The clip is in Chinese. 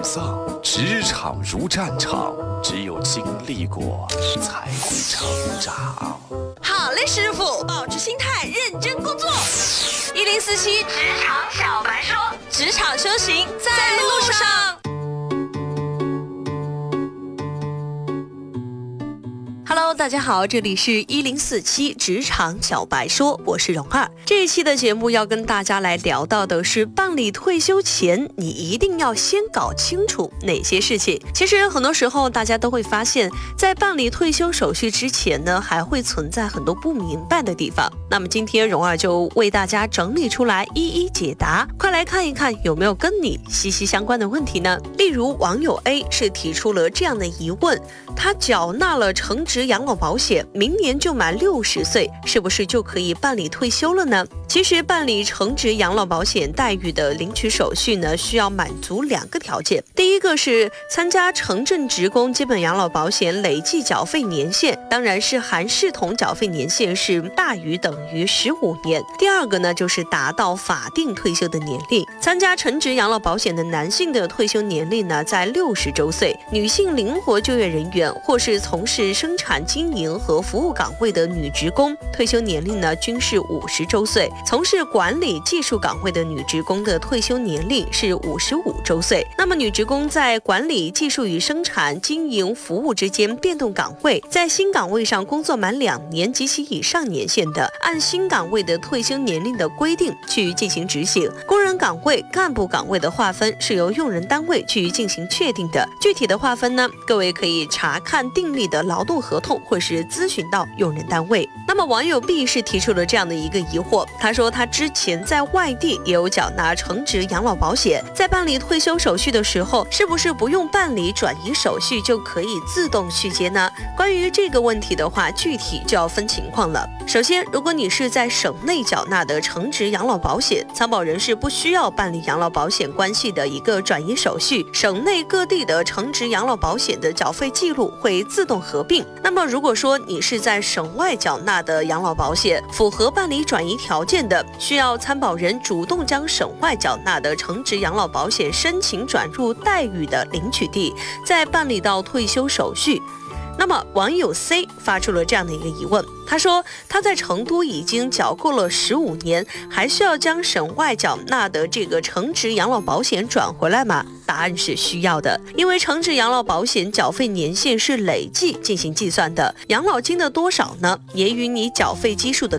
丧，职场如战场，只有经历过才会成长。 好嘞，师傅，保持心态，认真工作。1047职场小白说，职场修行在路上。Hello， 大家好，这里是1047职场小白说，我是蓉儿。这一期的节目要跟大家来聊到的是，办理退休前你一定要先搞清楚哪些事情。其实很多时候大家都会发现，在办理退休手续之前呢，还会存在很多不明白的地方。那么今天蓉儿就为大家整理出来一一解答，快来看一看有没有跟你息息相关的问题呢？例如网友 A 是提出了这样的疑问，他缴纳了成职养老保险，明年就满60岁，是不是就可以办理退休了呢？其实办理成职养老保险待遇的领取手续呢，需要满足2个条件。第一个是参加城镇职工基本养老保险累计缴费年限，当然是含视同缴费年限是大于等于15年。第二个呢，就是达到法定退休的年龄。参加成职养老保险的男性的退休年龄呢，在60周岁，女性灵活就业人员或是从事生产经营和服务岗位的女职工，退休年龄呢均是50周岁。从事管理技术岗位的女职工的退休年龄是55周岁。那么女职工在管理技术与生产经营服务之间变动岗位，在新岗位上工作满2年及其以上年限的，按新岗位的退休年龄的规定去进行执行。工人岗位、干部岗位的划分是由用人单位去进行确定的。具体的划分呢，各位可以查看订立的劳动合同，或是咨询到用人单位。那么网友 B 是提出了这样的一个疑惑，他说他之前在外地也有缴纳成职养老保险，在办理退休手续的时候，是不是不用办理转移手续就可以自动续接呢？关于这个问题的话，具体就要分情况了。首先，如果你是在省内缴纳的成职养老保险，参保人是不需要办理养老保险关系的一个转移手续，省内各地的成职养老保险的缴费记录会自动合并。那么如果说你是在省外缴纳的养老保险，符合办理转移条件的，需要参保人主动将省外缴纳的成职养老保险申请转入待遇的领取地，再办理到退休手续。那么网友 C 发出了这样的一个疑问，他说他在成都已经缴够了15年，还需要将省外缴纳的这个成职养老保险转回来吗？答案是需要的，因为成职养老保险缴费年限是累计进行计算的，养老金的多少呢，也与你缴费基数的